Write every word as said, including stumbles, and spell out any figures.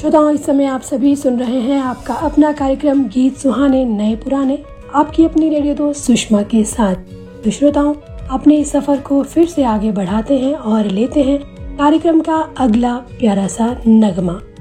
श्रोताओं, इस समय आप सभी सुन रहे हैं आपका अपना कार्यक्रम गीत सुहाने नए पुराने, आपकी अपनी रेडियो दोस्त सुषमा के साथ। तो श्रोताओं, अपने इस सफर को फिर से आगे बढ़ाते हैं और लेते हैं कार्यक्रम का अगला प्यारा सा नगमा।